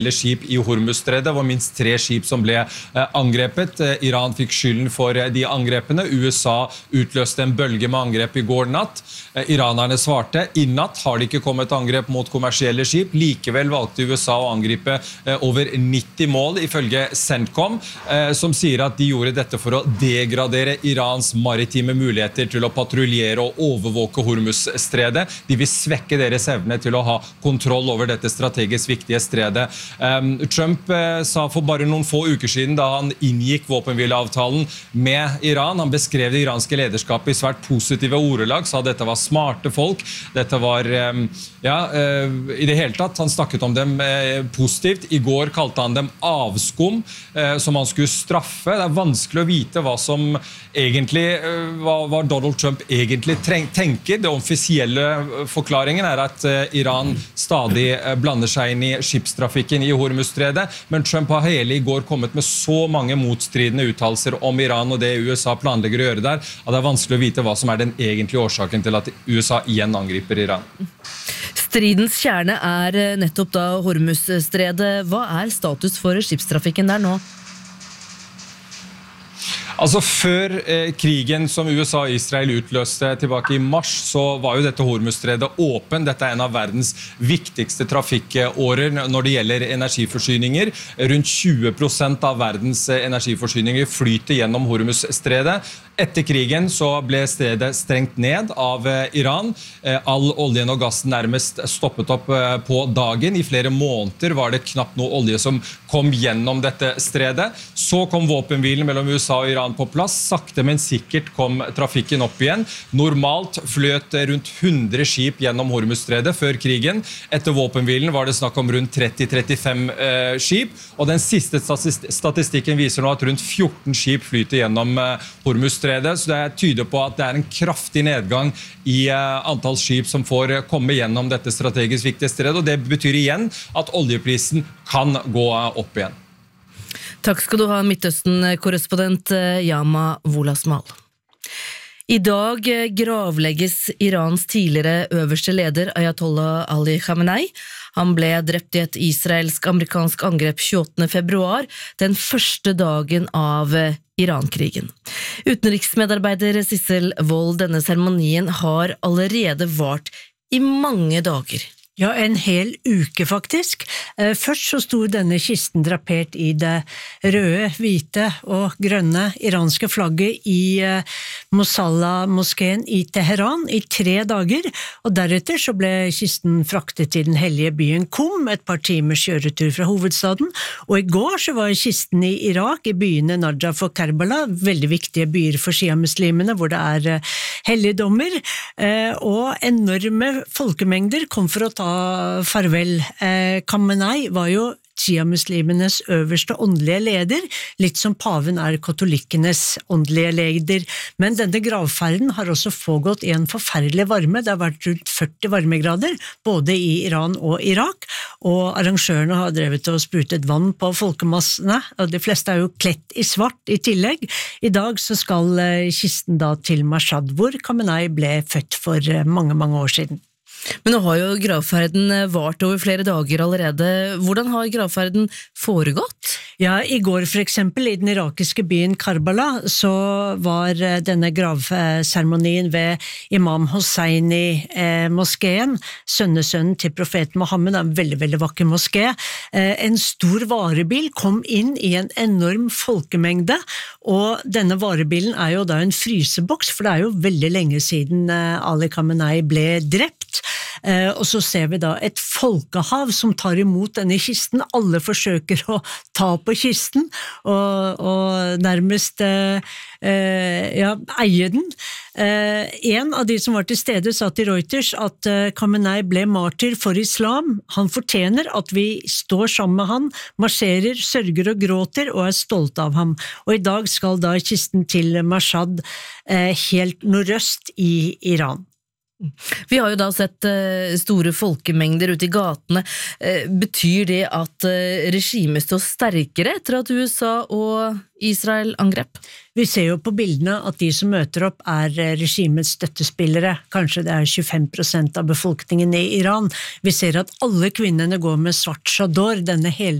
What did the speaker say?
skip i Hormuzstredet. Det var minst 3 skip som ble angrepet. Iran fikk skylden for de angrepene. USA utløste en bølge med angrep i går natt. Iranerne svarte. I natt har det ikke kommet angrep mot kommersielle skip. Likevel valgte USA å angripe over 90 mål, ifølge CENTCOM, som sier at de gjorde dette for å degradere Irans maritime muligheter til å patruljere og overvåke Hormuzstredet. De vil svekke deres evne til å ha kontroll over dette strategisk viktige stredet. Trump sa for bare noen få uker siden da han inngikk våpenhvileavtalen med Iran. Han beskrev det iranske lederskapet i svært positive ordelag, sa dette var smarte folk. Dette var, i det hele tatt, han snakket om dem positivt. I går kalte han dem avskum, som han skulle straffe. Det er vanskelig å vite hva som egentlig, hva Donald Trump egentlig tenker. Det offisielle forklaringen er at Iran stadig blander seg inn i skipstrafikken i Hormuzstredet, men Trump har hele i går kommet med så mange motstridende uttalelser om Iran og det USA planlegger å gjøre der, at det er vanskelig å vite hva som er den egentlige årsaken til at USA igjen angriper Iran. Stridens kjerne er nettopp da Hormuzstredet. Hva er status for skipstrafikken der nå? Altså før krigen som USA og Israel utløste tilbake i mars, så var jo dette Hormuzstredet åpen. Dette er en av verdens viktigste trafikkårer når det gjelder energiforsyninger. Rundt 20% av verdens energiforsyninger flyter gjennom Hormuzstredet. Etter krigen så ble stedet strengt ned av Iran. All oljen og gassen nærmest stoppet opp på dagen. I flere måneder var det knapt noe olje som kom gjennom dette stredet. Så kom våpenhvilen mellom USA og Iran på plass. Sakte, men sikkert kom trafikken opp igjen. Normalt fløt rundt 100 skip gjennom Hormuzstredet før krigen. Etter våpenhvilen var det snakk om rundt 30-35 skip. Og den siste statistikken viser nå at rundt 14 skip flyter gjennom Hormuzstredet. Så det tyder på at det er en kraftig nedgang i antall skip som får komme gjennom dette strategisk viktige stredet. Og det betyr igjen at oljeprisen kan gå opp igjen. Takk skal du ha, Midtøsten-korrespondent Yama Wolasmal. I dag gravlegges Irans tidligere øverste leder Ayatollah Ali Khamenei. Han ble drept i et israelsk-amerikansk angrep 28. februar, den første dagen av Iran-krigen. Utenriksmedarbeider Sissel Wold, denne seremonien har allerede vart i mange dager. Ja, en hel uke faktisk. Først så sto denne kisten drapert i det røde, hvite og grønne iranske flagget i Mosalla-moskeen i Teheran i 3 dager, og deretter så ble kisten fraktet til den hellige byen Qom, et par timers kjøretur fra hovedstaden, og i går så var kisten i Irak, i byene Najaf og Karbala, veldig viktige byer for shia-muslimene, hvor det er helligdommer, og enorme folkemengder kom for å ta farvel. Khamenei var jo shia-muslimenes øverste åndelige leder, litt som paven er katolikkenes åndelige leder. Men denne gravferden har også pågått i en forferdelig varme. Det har vært rundt 40 varmegrader, både i Iran og Irak, og arrangørene har drevet og sprutet vann på folkemassene, og de fleste er jo kledt i svart i tillegg. I dag så skal kisten da til Mashhad, hvor Khamenei ble født for mange, mange år siden. Men nå har jo gravferden vart over flere dager allerede. Hvordan har gravferden foregått? Ja, i går for eksempel i den irakiske byen Karbala så var denne gravseremonien ved Imam Hosseini moskeen, sønnesønnen til profeten Mohammed, en veldig, veldig vakker moské. En stor varebil kom inn i en enorm folkemengde, og denne varebilen er jo da en fryseboks, for det er jo veldig lenge siden Ali Khamenei ble drept. Og så ser vi da et folkehav som tar imot denne kisten. Alle forsøker å ta på kisten og nærmest eie den. En av de som var til stede sa til Reuters at Khamenei ble martyr for islam. Han fortjener at vi står sammen med han, marsjerer, sørger og gråter og er stolte av ham. Og i dag skal da kisten til Mashhad helt nordøst i Iran. Vi har jo da sett store folkemengder ute i gatene. Betyr det at regimet står sterkere etter at USA og Israel angrep? Vi ser jo på bildene at de som møter opp regimets støttespillere. Kanskje det 25% av befolkningen i Iran. Vi ser at alle kvinnene går med svart chador, denne